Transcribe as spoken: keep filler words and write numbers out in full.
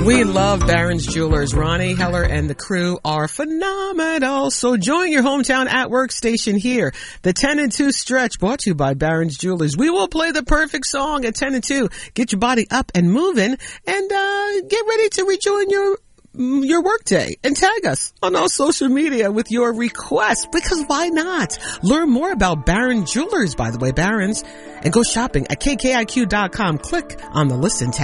We love Barron's Jewelers. Ronnie Heller and the crew are phenomenal. So join your hometown at work station here. The ten and two stretch brought to you by Barron's Jewelers. We will play the perfect song at ten and two. Get your body up and moving and uh get ready to rejoin your your workday and tag us on our social media with your requests, because why not? Learn more about Barron Jewelers, by the way, Barron's, and go shopping at K K I Q dot com. Click on the listen tab.